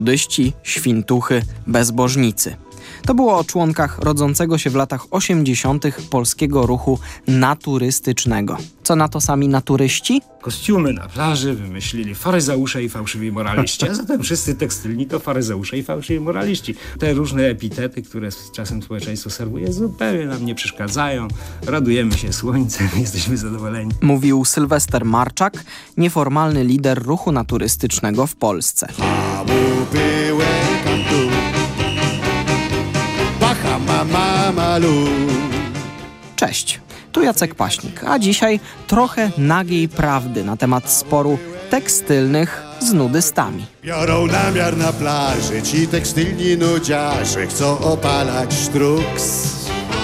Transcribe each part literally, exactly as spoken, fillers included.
Budyści, świntuchy, bezbożnicy. To było o członkach rodzącego się w latach osiemdziesiątych polskiego ruchu naturystycznego. Co na to sami naturyści? Kostiumy na plaży wymyślili faryzeusze i fałszywi moraliści, a zatem wszyscy tekstylni to faryzeusze i fałszywi moraliści. Te różne epitety, które z czasem społeczeństwo serwuje, zupełnie nam nie przeszkadzają. Radujemy się słońcem, jesteśmy zadowoleni. Mówił Sylwester Marczak, nieformalny lider ruchu naturystycznego w Polsce. Cześć, tu Jacek Paśnik, a dzisiaj trochę nagiej prawdy na temat sporu tekstylnych z nudystami. Biorą namiar na plaży, ci tekstylni nudziarze chcą opalać sztruks.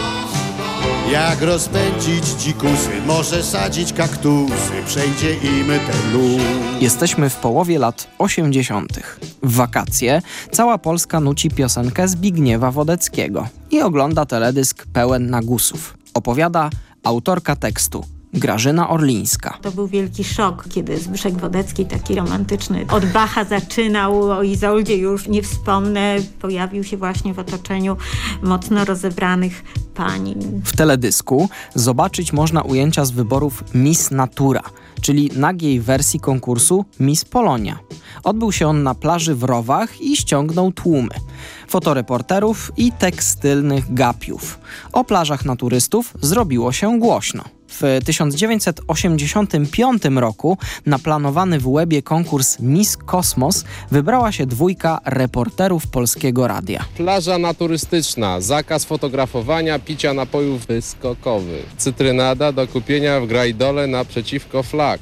Jak rozpędzić dzikusy, może sadzić kaktusy, przejdzie im ten luz. Jesteśmy w połowie lat osiemdziesiątych. W wakacje cała Polska nuci piosenkę Zbigniewa Wodeckiego i ogląda teledysk pełen nagłosów. Opowiada autorka tekstu Grażyna Orlińska. To był wielki szok, kiedy Zbyszek Wodecki, taki romantyczny, od Bacha zaczynał, o Izoldzie już nie wspomnę, pojawił się właśnie w otoczeniu mocno rozebranych pań. W teledysku zobaczyć można ujęcia z wyborów Miss Natura, czyli nagiej wersji konkursu Miss Polonia. Odbył się on na plaży w Rowach i ściągnął tłumy fotoreporterów i tekstylnych gapiów. O plażach naturystów zrobiło się głośno. W tysiąc dziewięćset osiemdziesiątym piątym roku na planowany w Łebie konkurs Miss Kosmos wybrała się dwójka reporterów Polskiego Radia. Plaża naturystyczna, zakaz fotografowania, picia napojów wyskokowych, cytrynada do kupienia w Grajdole naprzeciwko flag.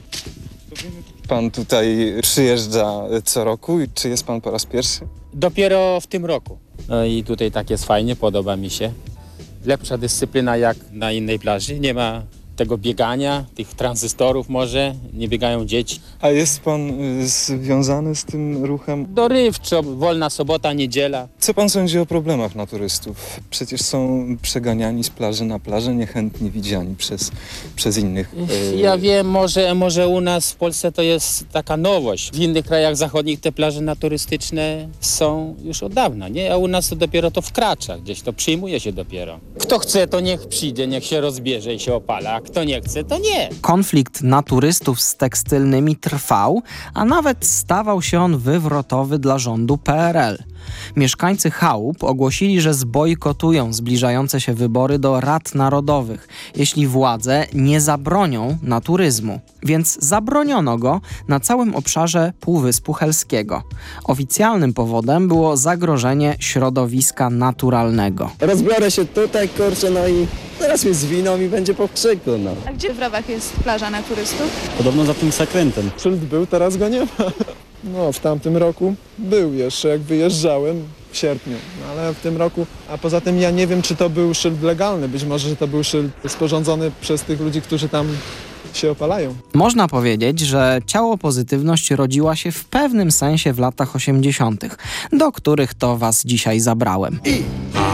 Pan tutaj przyjeżdża co roku i czy jest pan po raz pierwszy? Dopiero w tym roku. No i tutaj tak jest fajnie, podoba mi się. Lepsza dyscyplina jak na innej plaży. Nie ma tego biegania, tych tranzystorów może, nie biegają dzieci. A jest pan y, związany z tym ruchem? Dorywczo, wolna sobota, niedziela. Co pan sądzi o problemach naturystów? Przecież są przeganiani z plaży na plażę, niechętnie widziani przez, przez innych. Y... Ja wiem, może, może u nas w Polsce to jest taka nowość. W innych krajach zachodnich te plaże naturystyczne są już od dawna, nie? A u nas to dopiero to wkracza, gdzieś to przyjmuje się dopiero. Kto chce, to niech przyjdzie, niech się rozbierze i się opala. Kto nie chce, to nie. Konflikt naturystów z tekstylnymi trwał, a nawet stawał się on wywrotowy dla rządu P R L. Mieszkańcy chałup ogłosili, że zbojkotują zbliżające się wybory do Rad Narodowych, jeśli władze nie zabronią naturyzmu. Więc zabroniono go na całym obszarze Półwyspu Helskiego. Oficjalnym powodem było zagrożenie środowiska naturalnego. Rozbiorę się tutaj, kurczę, no i teraz mnie zwiną i będzie po krzyku, no. A gdzie w Rowach jest plaża naturystów? Podobno za tym zakrętem. Szyld był, teraz go nie ma. No, w tamtym roku był jeszcze, jak wyjeżdżałem w sierpniu, no, ale w tym roku, a poza tym ja nie wiem, czy to był szyld legalny, być może, że to był szyld sporządzony przez tych ludzi, którzy tam się opalają. Można powiedzieć, że ciało pozytywność rodziła się w pewnym sensie w latach osiemdziesiątych, do których to was dzisiaj zabrałem. I